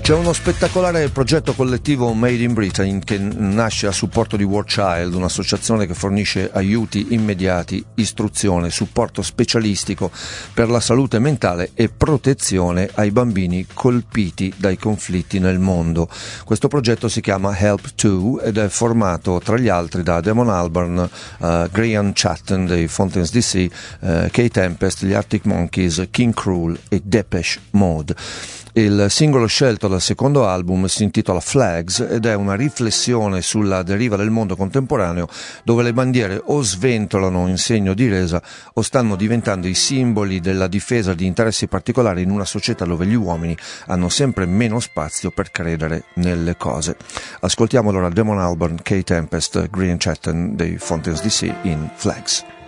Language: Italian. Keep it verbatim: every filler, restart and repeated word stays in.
C'è uno spettacolare progetto collettivo Made in Britain che nasce a supporto di War Child, un'associazione che fornisce aiuti immediati, istruzione, supporto specialistico per la salute mentale e protezione ai bambini colpiti dai conflitti nel mondo. Questo progetto si chiama Help To ed è formato tra gli altri da Damon Albarn, uh, Graham Chatton dei Fountains D C, uh, Kay Tempest, gli Arctic Monkeys, King Krul e Depeche Mode. Il singolo scelto dal secondo album si intitola Flags ed è una riflessione sulla deriva del mondo contemporaneo, dove le bandiere o sventolano in segno di resa o stanno diventando i simboli della difesa di interessi particolari in una società dove gli uomini hanno sempre meno spazio per credere nelle cose. Ascoltiamo allora Damon Albarn, Kay Tempest, Graham Chatton dei Fountains D C in Flags.